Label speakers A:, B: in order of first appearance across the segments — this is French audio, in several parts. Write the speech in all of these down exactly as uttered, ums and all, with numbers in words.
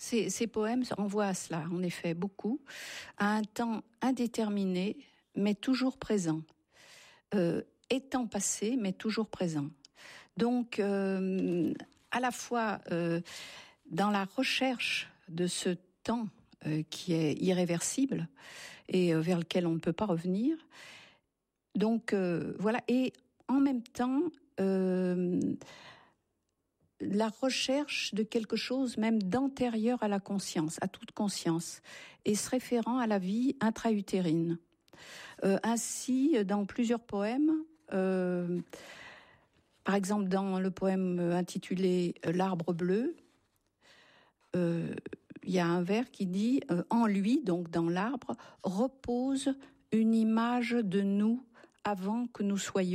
A: ces, ces poèmes renvoient à cela, en effet, beaucoup, à un temps indéterminé, mais toujours présent. Euh, étant passé, mais toujours présent. Donc, euh, à la fois euh, dans la recherche de ce temps euh, qui est irréversible et euh, vers lequel on ne peut pas revenir. Donc, euh, voilà. Et en même temps, euh, la recherche de quelque chose même d'antérieur à la conscience, à toute conscience, et se référant à la vie intra-utérine. Euh, ainsi, dans plusieurs poèmes, euh, par exemple dans le poème intitulé « L'arbre bleu », euh, il y a un vers qui dit euh, « En lui, donc dans l'arbre, repose une image de nous avant que nous soyons ».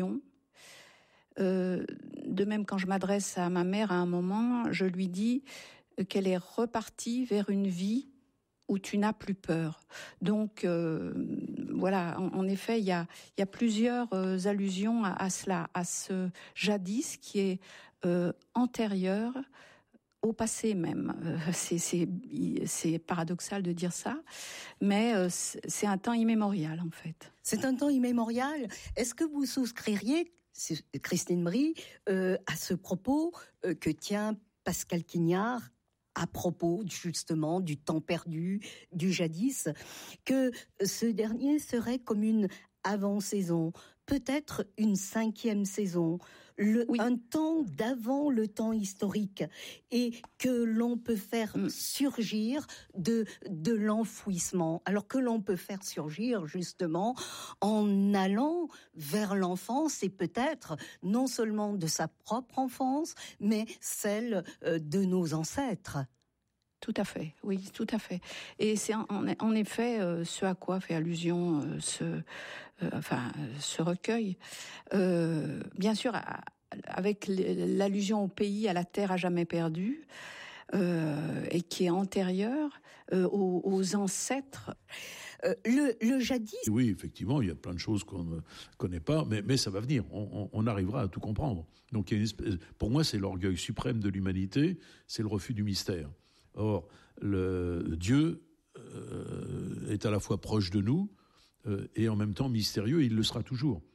A: Euh, de même, quand je m'adresse à ma mère à un moment, je lui dis qu'elle est repartie vers une vie où tu n'as plus peur. Donc euh, voilà, en, en effet, il y a, il y a plusieurs euh, allusions à, à cela, à ce jadis qui est euh, antérieur au passé même. Euh, c'est, c'est, c'est paradoxal de dire ça, mais euh, c'est un temps immémorial en fait.
B: C'est un temps immémorial. Est-ce que vous souscririez, Christine Brie, euh, à ce propos euh, que tient Pascal Quignard à propos justement du temps perdu, du jadis, que ce dernier serait comme une avant-saison, peut-être une cinquième saison, le, oui. un temps d'avant le temps historique, et que l'on peut faire mmh. surgir de, de l'enfouissement, alors que l'on peut faire surgir justement en allant vers l'enfance, et peut-être non seulement de sa propre enfance, mais celle de nos ancêtres.
A: Tout à fait, oui, tout à fait. Et c'est en, en effet euh, ce à quoi fait allusion euh, ce, euh, enfin, ce recueil. Euh, bien sûr, à, avec l'allusion au pays, à la terre à jamais perdue, euh, et qui est antérieure euh, aux, aux ancêtres.
B: Euh, le, le jadis.
C: Oui, effectivement, il y a plein de choses qu'on ne connaît pas, mais, mais ça va venir. On, on, on arrivera à tout comprendre. Donc, il y a une espèce, pour moi, c'est l'orgueil suprême de l'humanité, c'est le refus du mystère. Or, le Dieu euh, est à la fois proche de nous euh, et en même temps mystérieux, et il le sera toujours.